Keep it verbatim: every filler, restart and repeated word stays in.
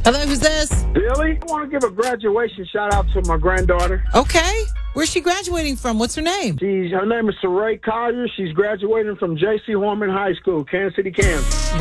Hello, who's this? Billy, I want to give a graduation shout out to my granddaughter. Okay. Where's she graduating from? What's her name? She's her name is Saray Collier. She's graduating from J C Horman High School, Kansas City, Kansas.